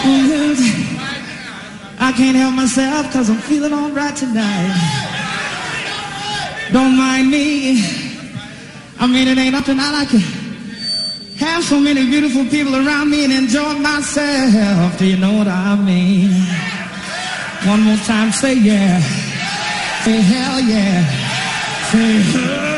I can't help myself because I'm feeling all right tonight. Don't mind me. I mean, it ain't up tonight. I can have so many beautiful people around me and enjoy myself. Do you know what I mean? One more time, say yeah. Say hell yeah. Say